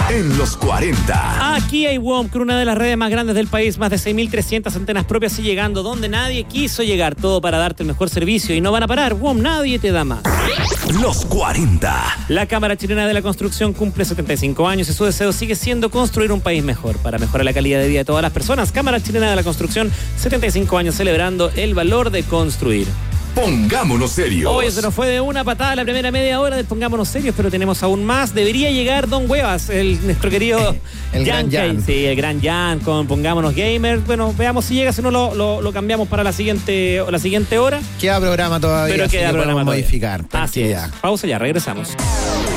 en los 40. Aquí hay WOM, con una de las redes más grandes del país, más de 6.300 antenas propias y llegando donde nadie quiso llegar, todo para darte el mejor servicio y no van a parar. WOM, nadie te da más. Los 40. La Cámara Chilena de la Construcción cumple 75 años y su deseo sigue siendo construir un país mejor para mejorar la calidad de vida de todas las personas. Cámara Chilena de la Construcción, 75 años celebrando el valor de construir. Pongámonos serios. Hoy se nos fue de una patada la primera media hora del Pongámonos Serios, pero tenemos aún más. Debería llegar Don Huevas, nuestro querido el gran Jan. Sí, el gran Jan con Pongámonos Gamer. Bueno, veamos si llega, si no lo cambiamos para la siguiente hora. Queda programa todavía, pero queda programa modificar. Así es. Pausa ya, regresamos.